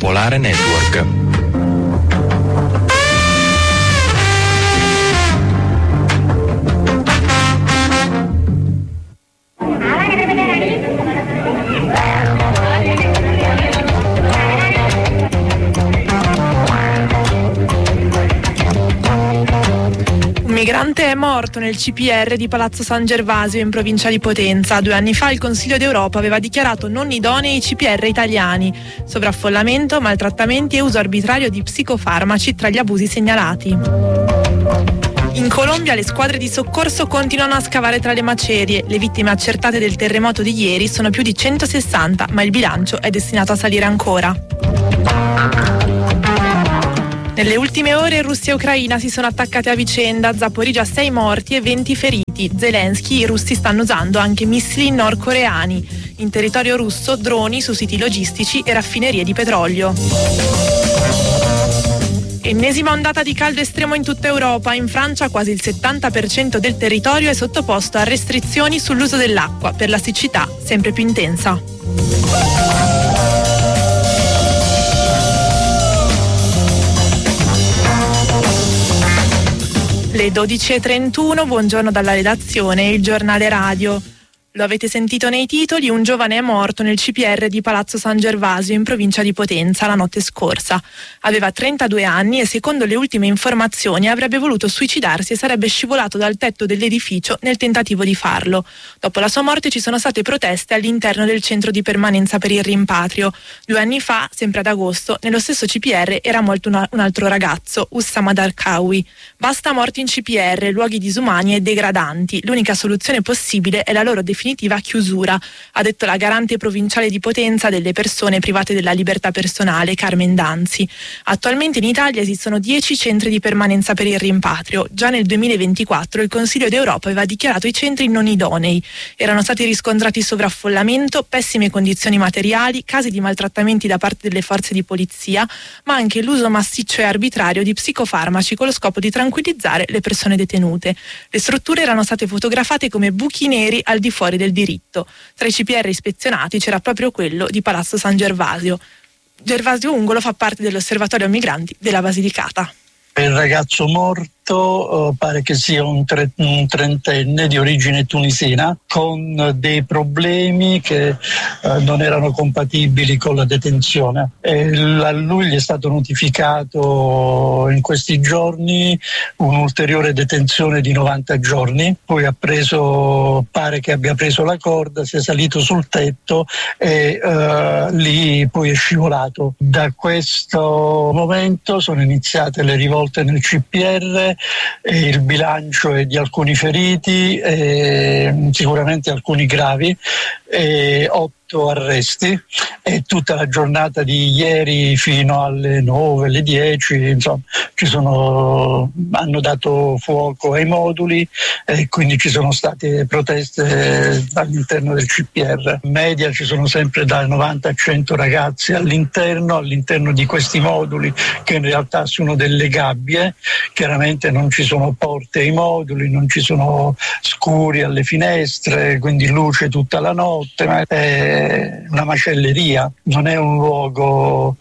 Popolare Network. Un migrante è morto nel CPR di Palazzo San Gervasio in provincia di Potenza. 2 anni fa il Consiglio d'Europa aveva dichiarato non idonei i CPR italiani. Sovraffollamento, maltrattamenti e uso arbitrario di psicofarmaci tra gli abusi segnalati. In Colombia le squadre di soccorso continuano a scavare tra le macerie. Le vittime accertate del terremoto di ieri sono più di 160, ma il bilancio è destinato a salire ancora. Nelle ultime ore Russia e Ucraina si sono attaccate a vicenda. Zaporizhzhia 6 morti e 20 feriti. Zelensky: i russi stanno usando anche missili nordcoreani. In territorio russo droni su siti logistici e raffinerie di petrolio. Ennesima ondata di caldo estremo in tutta Europa. In Francia quasi il 70% del territorio è sottoposto a restrizioni sull'uso dell'acqua per la siccità sempre più intensa. Le 12:31, buongiorno dalla redazione, il giornale radio. Lo avete sentito nei titoli, un giovane è morto nel CPR di Palazzo San Gervasio in provincia di Potenza la notte scorsa. Aveva 32 anni e secondo le ultime informazioni avrebbe voluto suicidarsi e sarebbe scivolato dal tetto dell'edificio nel tentativo di farlo. Dopo la sua morte ci sono state proteste all'interno del centro di permanenza per il rimpatrio. 2 anni fa, sempre ad agosto, nello stesso CPR era morto un altro ragazzo, Oussama Darqawi. Basta morti in CPR, luoghi disumani e degradanti. L'unica soluzione possibile è la loro definitiva chiusura, ha detto la garante provinciale di Potenza delle persone private della libertà personale, Carmen Danzi. Attualmente in Italia esistono 10 centri di permanenza per il rimpatrio. Già nel 2024 il Consiglio d'Europa aveva dichiarato i centri non idonei. Erano stati riscontrati sovraffollamento, pessime condizioni materiali, casi di maltrattamenti da parte delle forze di polizia, ma anche l'uso massiccio e arbitrario di psicofarmaci con lo scopo di tranquillizzare le persone detenute. Le strutture erano state fotografate come buchi neri al di fuori del diritto. Tra i CPR ispezionati c'era proprio quello di Palazzo San Gervasio. Gervasio Ungolo fa parte dell'osservatorio migranti della Basilicata. Il ragazzo morto pare che sia un trentenne di origine tunisina con dei problemi che non erano compatibili con la detenzione. A lui gli è stato notificato in questi giorni un'ulteriore detenzione di 90 giorni, poi pare che abbia preso la corda, si è salito sul tetto e lì poi è scivolato. Da questo momento sono iniziate le rivolte nel CPR e il bilancio è di alcuni feriti, sicuramente alcuni gravi, 8 arresti, e tutta la giornata di ieri fino alle 9, alle 10, insomma, hanno dato fuoco ai moduli e quindi ci sono state proteste all'interno del CPR. In media ci sono sempre da 90 a 100 ragazzi all'interno di questi moduli, che in realtà sono delle gabbie. Chiaramente non ci sono porte ai moduli, non ci sono scuri alle finestre, quindi luce tutta la notte, ma è una macelleria, non è un luogo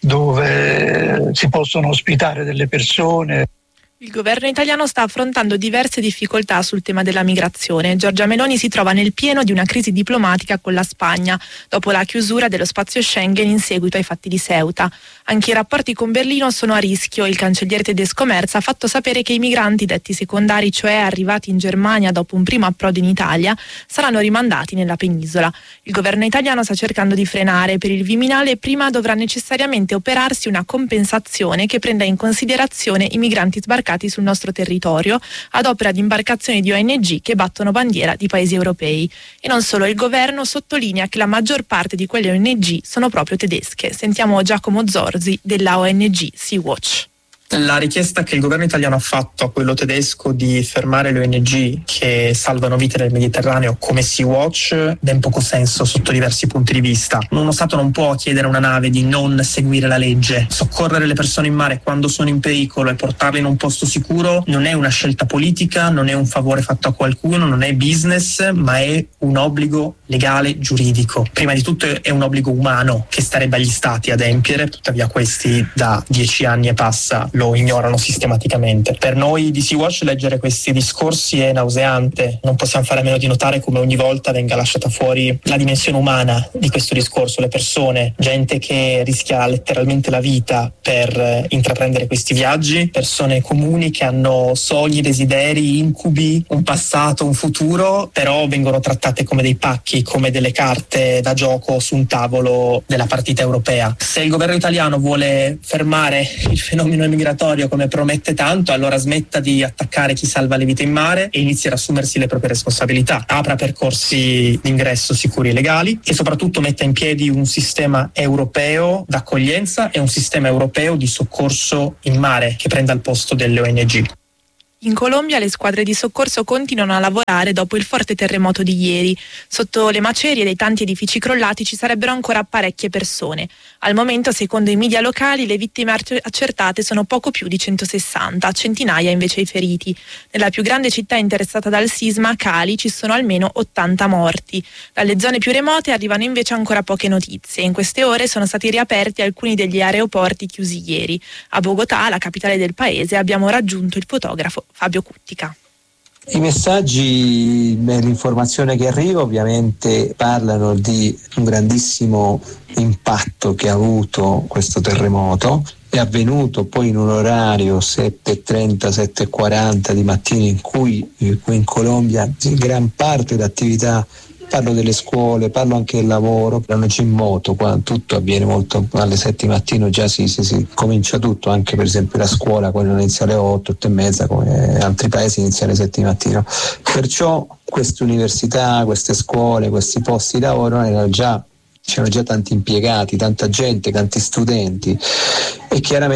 dove si possono ospitare delle persone. Il governo italiano sta affrontando diverse difficoltà sul tema della migrazione. Giorgia Meloni si trova nel pieno di una crisi diplomatica con la Spagna, dopo la chiusura dello spazio Schengen in seguito ai fatti di Ceuta. Anche i rapporti con Berlino sono a rischio. Il cancelliere tedesco Merz ha fatto sapere che i migranti detti secondari, cioè arrivati in Germania dopo un primo approdo in Italia, saranno rimandati nella penisola. Il governo italiano sta cercando di frenare. Per il Viminale prima dovrà necessariamente operarsi una compensazione che prenda in considerazione i migranti sbarcati sul nostro territorio ad opera di imbarcazioni di ONG che battono bandiera di paesi europei. E non solo, il governo sottolinea che la maggior parte di quelle ONG sono proprio tedesche. Sentiamo Giacomo Zorzi della ONG Sea-Watch. La richiesta che il governo italiano ha fatto a quello tedesco di fermare le ONG che salvano vite nel Mediterraneo come Sea-Watch ha ben poco senso sotto diversi punti di vista. Uno Stato non può chiedere a una nave di non seguire la legge. Soccorrere le persone in mare quando sono in pericolo e portarle in un posto sicuro non è una scelta politica, non è un favore fatto a qualcuno, non è business, ma è un obbligo legale, giuridico. Prima di tutto è un obbligo umano che starebbe agli stati adempiere, tuttavia questi da 10 anni e passa lo ignorano sistematicamente. Per noi di Sea-Watch leggere questi discorsi è nauseante, non possiamo fare a meno di notare come ogni volta venga lasciata fuori la dimensione umana di questo discorso, le persone, gente che rischia letteralmente la vita per intraprendere questi viaggi, persone comuni che hanno sogni, desideri, incubi, un passato, un futuro, però vengono trattate come dei pacchi, come delle carte da gioco su un tavolo della partita europea. Se il governo italiano vuole fermare il fenomeno migratorio come promette tanto, allora smetta di attaccare chi salva le vite in mare e inizi ad assumersi le proprie responsabilità. Apra percorsi d'ingresso sicuri e legali e soprattutto metta in piedi un sistema europeo d'accoglienza e un sistema europeo di soccorso in mare che prenda il posto delle ONG. In Colombia le squadre di soccorso continuano a lavorare dopo il forte terremoto di ieri. Sotto le macerie dei tanti edifici crollati ci sarebbero ancora parecchie persone. Al momento, secondo i media locali, le vittime accertate sono poco più di 160, centinaia invece i feriti. Nella più grande città interessata dal sisma, Cali, ci sono almeno 80 morti. Dalle zone più remote arrivano invece ancora poche notizie. In queste ore sono stati riaperti alcuni degli aeroporti chiusi ieri. A Bogotà, la capitale del paese, abbiamo raggiunto il fotografo Fabio Cuttica. I messaggi e l'informazione che arriva ovviamente parlano di un grandissimo impatto che ha avuto questo terremoto. È avvenuto poi in un orario 7:30, 7:40 di mattina in cui in Colombia gran parte dell'attività, parlo delle scuole, parlo anche del lavoro, erano già in moto, quando tutto avviene molto alle 7 di mattino, già si comincia tutto, anche per esempio la scuola quando inizia alle 8, 8:30, come altri paesi inizia alle 7 di mattino. Perciò queste università, queste scuole, questi posti di lavoro c'erano già tanti impiegati, tanta gente, tanti studenti e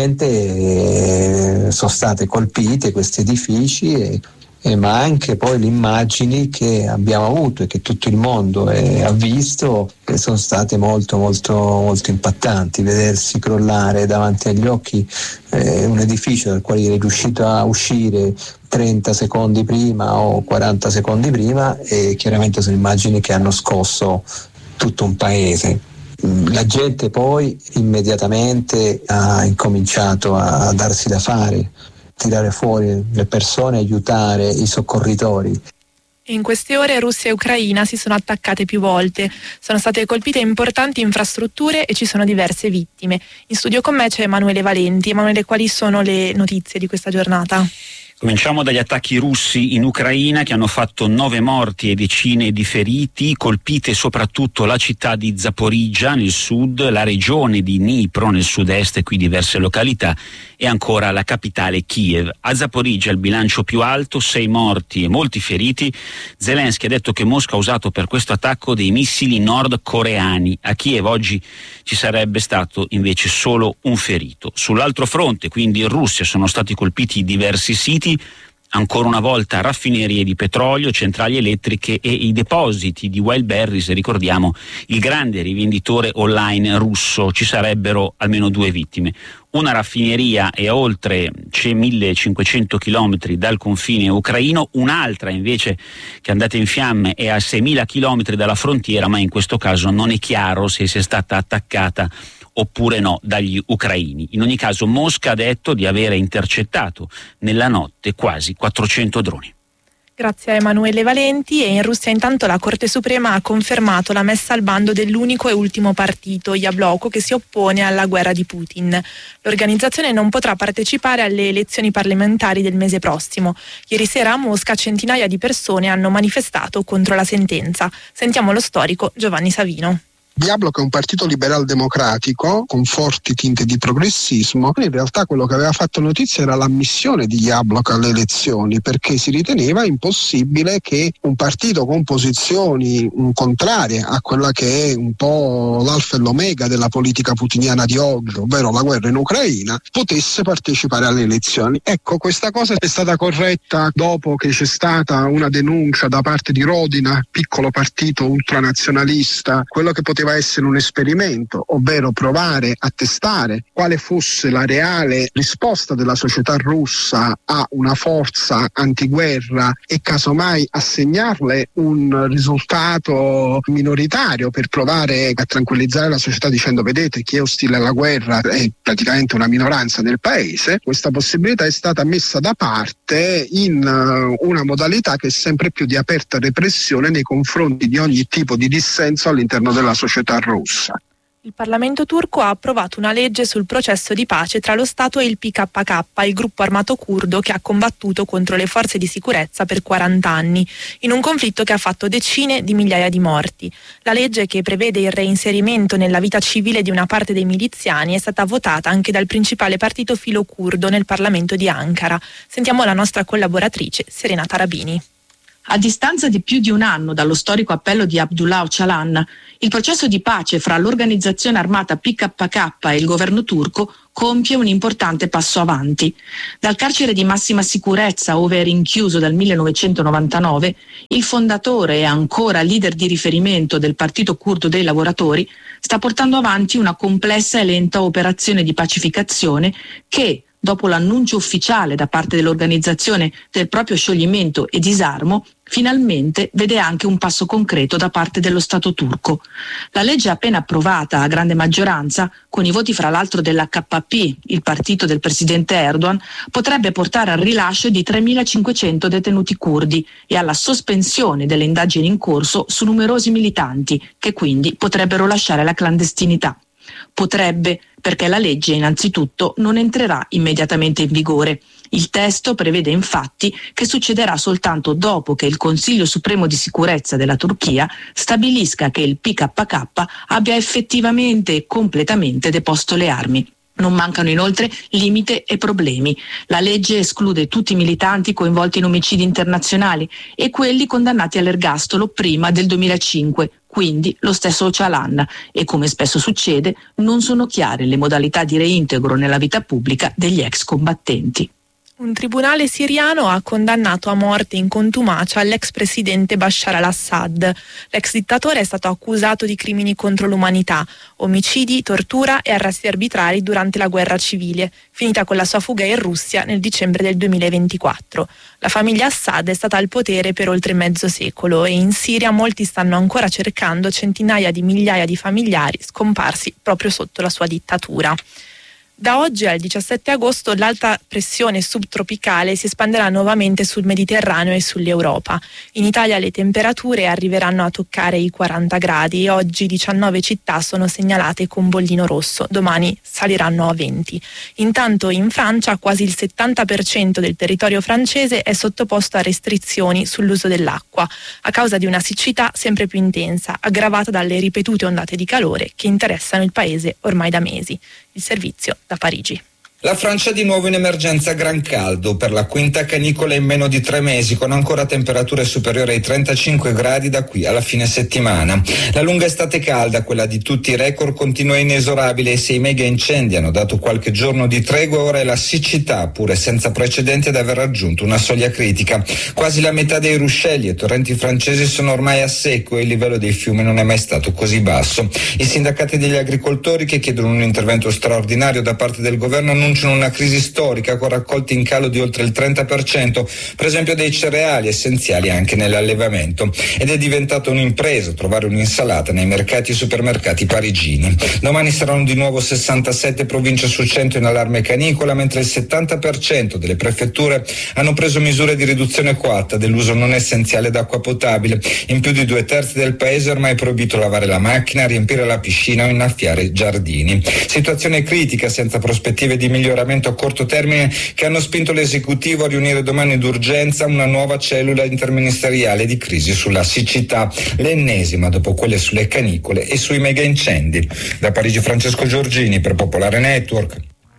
chiaramente sono state colpite questi edifici ma anche poi le immagini che abbiamo avuto e che tutto il mondo ha visto, che sono state molto molto molto impattanti. Vedersi crollare davanti agli occhi un edificio dal quale eri riuscito a uscire 30 secondi prima o 40 secondi prima, e chiaramente sono immagini che hanno scosso tutto un paese. La gente poi immediatamente ha incominciato a darsi da fare, tirare fuori le persone, aiutare i soccorritori. In queste ore Russia e Ucraina si sono attaccate più volte, sono state colpite importanti infrastrutture e ci sono diverse vittime. In studio con me c'è Emanuele Valenti. Emanuele, quali sono le notizie di questa giornata? Cominciamo dagli attacchi russi in Ucraina che hanno fatto 9 morti e decine di feriti, colpite soprattutto la città di Zaporizhzhia nel sud, la regione di Dnipro nel sud-est, qui diverse località, e ancora la capitale Kiev. A Zaporizhzhia il bilancio più alto, 6 morti e molti feriti. Zelensky ha detto che Mosca ha usato per questo attacco dei missili nordcoreani. A Kiev oggi ci sarebbe stato invece solo un ferito. Sull'altro fronte, quindi in Russia, sono stati colpiti diversi siti, ancora una volta raffinerie di petrolio, centrali elettriche e i depositi di Wildberries, ricordiamo il grande rivenditore online russo. Ci sarebbero almeno 2 vittime. Una raffineria è a oltre 1.500 chilometri dal confine ucraino, un'altra invece che è andata in fiamme è a 6.000 chilometri dalla frontiera, ma in questo caso non è chiaro se sia stata attaccata oppure no dagli ucraini. In ogni caso Mosca ha detto di avere intercettato nella notte quasi 400 droni. Grazie a Emanuele Valenti. E in Russia intanto la Corte Suprema ha confermato la messa al bando dell'unico e ultimo partito, Yabloko, che si oppone alla guerra di Putin. L'organizzazione non potrà partecipare alle elezioni parlamentari del mese prossimo. Ieri sera a Mosca centinaia di persone hanno manifestato contro la sentenza. Sentiamo lo storico Giovanni Savino. Yabloko è un partito liberal democratico con forti tinte di progressismo. In realtà quello che aveva fatto notizia era l'ammissione di Yabloko alle elezioni, perché si riteneva impossibile che un partito con posizioni contrarie a quella che è un po' l'alfa e l'omega della politica putiniana di oggi, ovvero la guerra in Ucraina, potesse partecipare alle elezioni. Ecco, questa cosa è stata corretta dopo che c'è stata una denuncia da parte di Rodina, piccolo partito ultranazionalista, quello che poteva poteva essere un esperimento, ovvero provare a testare quale fosse la reale risposta della società russa a una forza antiguerra e casomai assegnarle un risultato minoritario per provare a tranquillizzare la società dicendo: vedete, chi è ostile alla guerra è praticamente una minoranza nel paese. Questa possibilità è stata messa da parte in una modalità che è sempre più di aperta repressione nei confronti di ogni tipo di dissenso all'interno della società russa. Il Parlamento turco ha approvato una legge sul processo di pace tra lo Stato e il PKK, il gruppo armato curdo che ha combattuto contro le forze di sicurezza per 40 anni, in un conflitto che ha fatto decine di migliaia di morti. La legge, che prevede il reinserimento nella vita civile di una parte dei miliziani, è stata votata anche dal principale partito filo-curdo nel Parlamento di Ankara. Sentiamo la nostra collaboratrice Serena Tarabini. A distanza di più di un anno dallo storico appello di Abdullah Öcalan, il processo di pace fra l'organizzazione armata PKK e il governo turco compie un importante passo avanti. Dal carcere di massima sicurezza, ove è rinchiuso dal 1999, il fondatore e ancora leader di riferimento del Partito Curdo dei Lavoratori sta portando avanti una complessa e lenta operazione di pacificazione che, dopo l'annuncio ufficiale da parte dell'organizzazione del proprio scioglimento e disarmo, finalmente vede anche un passo concreto da parte dello Stato turco. La legge appena approvata a grande maggioranza, con i voti fra l'altro dell'HP, il partito del presidente Erdogan, potrebbe portare al rilascio di 3.500 detenuti curdi e alla sospensione delle indagini in corso su numerosi militanti, che quindi potrebbero lasciare la clandestinità. Potrebbe, perché la legge innanzitutto non entrerà immediatamente in vigore. Il testo prevede infatti che succederà soltanto dopo che il Consiglio Supremo di Sicurezza della Turchia stabilisca che il PKK abbia effettivamente e completamente deposto le armi. Non mancano inoltre limiti e problemi. La legge esclude tutti i militanti coinvolti in omicidi internazionali e quelli condannati all'ergastolo prima del 2005, quindi lo stesso Öcalan, e come spesso succede non sono chiare le modalità di reintegro nella vita pubblica degli ex combattenti. Un tribunale siriano ha condannato a morte in contumacia l'ex presidente Bashar al-Assad. L'ex dittatore è stato accusato di crimini contro l'umanità, omicidi, tortura e arresti arbitrari durante la guerra civile, finita con la sua fuga in Russia nel dicembre del 2024. La famiglia Assad è stata al potere per oltre mezzo secolo e in Siria molti stanno ancora cercando centinaia di migliaia di familiari scomparsi proprio sotto la sua dittatura. Da oggi al 17 agosto l'alta pressione subtropicale si espanderà nuovamente sul Mediterraneo e sull'Europa. In Italia le temperature arriveranno a toccare i 40 gradi e oggi 19 città sono segnalate con bollino rosso, domani saliranno a 20. Intanto in Francia quasi il 70% del territorio francese è sottoposto a restrizioni sull'uso dell'acqua, a causa di una siccità sempre più intensa, aggravata dalle ripetute ondate di calore che interessano il paese ormai da mesi. Il servizio da Parigi. La Francia di nuovo in emergenza gran caldo per la quinta canicola in meno di 3 mesi, con ancora temperature superiori ai 35 gradi da qui alla fine settimana. La lunga estate calda, quella di tutti i record, continua inesorabile e se i mega incendi hanno dato qualche giorno di tregua, ora è la siccità, pure senza precedenti, ad aver raggiunto una soglia critica. Quasi la metà dei ruscelli e torrenti francesi sono ormai a secco e il livello dei fiumi non è mai stato così basso. I sindacati degli agricoltori, che chiedono un intervento straordinario da parte del governo, annunciano una crisi storica con raccolti in calo di oltre il 30%, per esempio dei cereali essenziali anche nell'allevamento, ed è diventato un'impresa trovare un'insalata nei mercati e supermercati parigini. Domani saranno di nuovo 67 province su 100 in allarme canicola, mentre il 70% delle prefetture hanno preso misure di riduzione coatta dell'uso non essenziale d'acqua potabile. In più di 2/3 del paese è ormai proibito lavare la macchina, riempire la piscina o innaffiare i giardini. Situazione critica senza prospettive di miglioramento a corto termine che hanno spinto l'esecutivo a riunire domani d'urgenza una nuova cellula interministeriale di crisi sulla siccità, l'ennesima dopo quelle sulle canicole e sui mega incendi. Da Parigi Francesco Giorgini per Popolare Network.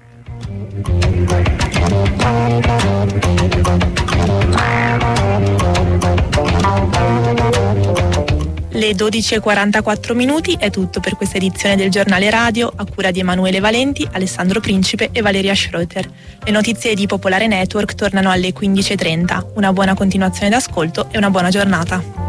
Le 12:44 è tutto per questa edizione del Giornale Radio, a cura di Emanuele Valenti, Alessandro Principe e Valeria Schroeter. Le notizie di Popolare Network tornano alle 15:30. Una buona continuazione d'ascolto e una buona giornata.